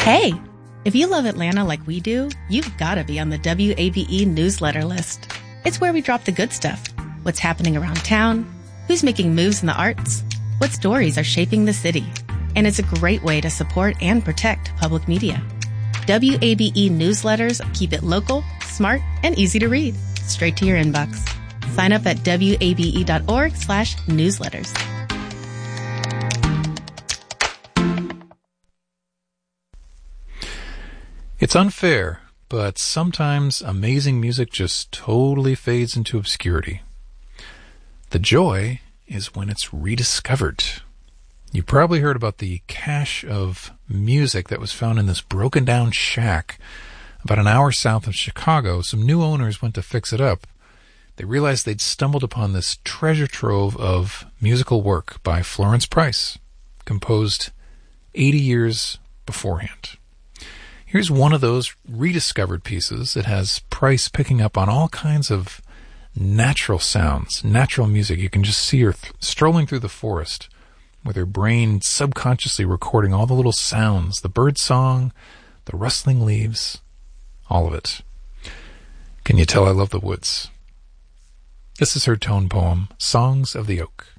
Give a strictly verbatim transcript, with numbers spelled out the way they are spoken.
Hey, if you love Atlanta like we do, you've got to be on the W A B E newsletter list. It's where we drop the good stuff. What's happening around town, who's making moves in the arts, what stories are shaping the city. And it's a great way to support and protect public media. W A B E newsletters keep it local, smart, and easy to read, straight to your inbox. Sign up at W A B E dot org slash newsletters. It's unfair, but sometimes amazing music just totally fades into obscurity. The joy is when it's rediscovered. You probably heard about the cache of music that was found in this broken down shack about an hour south of Chicago. Some new owners went to fix it up. They realized they'd stumbled upon this treasure trove of musical work by Florence Price, composed eighty years beforehand. Here's one of those rediscovered pieces. It has Price picking up on all kinds of natural sounds, natural music. You can just see her th- strolling through the forest with her brain subconsciously recording all the little sounds, the bird song, the rustling leaves, all of it. Can you tell I love the woods? This is her tone poem, Songs of the Oak.